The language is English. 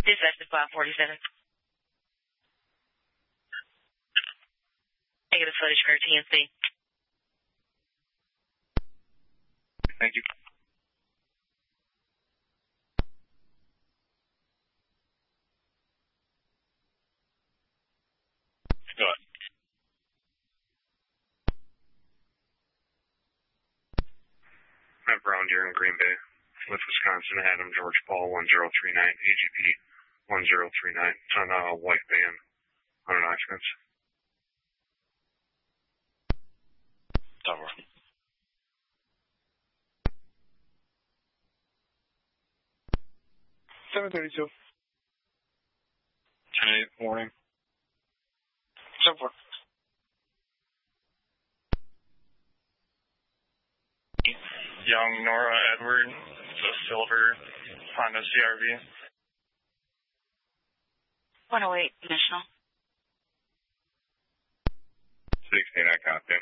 Dispatch 547. Negative footage for TNC. Thank you. Go ahead. Matt Brown here in Green Bay with Wisconsin, Adam George Paul 1039, AGP 1039. It's on a white van on an occupants. Over. 732. 10-8, morning. 7-4. Young Nora Edward, the silver Honda CRV. 108, National. 16, I copy.